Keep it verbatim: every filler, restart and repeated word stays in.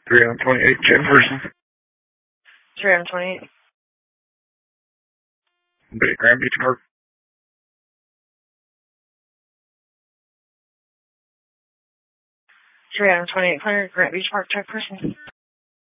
three hundred twenty-eight, Jefferson. three hundred twenty-eight. Bay Grand Beach Park. three hundred twenty-eight hundred, Grant Beach Park, check person.